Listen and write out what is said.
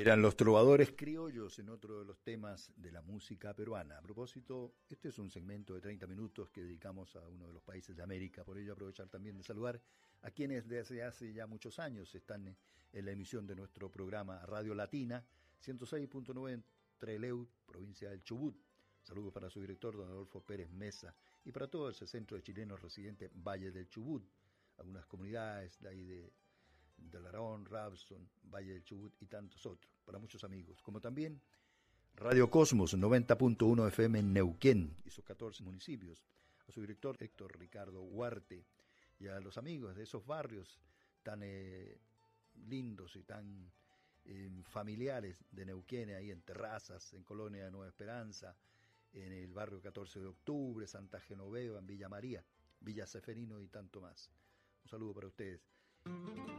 Eran los trovadores criollos en otro de los temas de la música peruana. A propósito, este es un segmento de 30 minutos que dedicamos a uno de los países de América. Por ello aprovechar también de saludar a quienes desde hace ya muchos años están en la emisión de nuestro programa Radio Latina, 106.9 en Trelew, provincia del Chubut. Saludos para su director, don Adolfo Pérez Mesa, y para todo ese centro de chilenos residentes Valle del Chubut, algunas comunidades de ahí de Arón, Rabson, Valle del Chubut y tantos otros, para muchos amigos, como también Radio Cosmos 90.1 FM en Neuquén y sus 14 municipios, a su director Héctor Ricardo Huarte y a los amigos de esos barrios tan lindos y tan familiares de Neuquén, ahí en Terrazas, en Colonia de Nueva Esperanza, en el barrio 14 de Octubre, Santa Genoveva, en Villa María, Villa Seferino y tanto más. Un saludo para ustedes.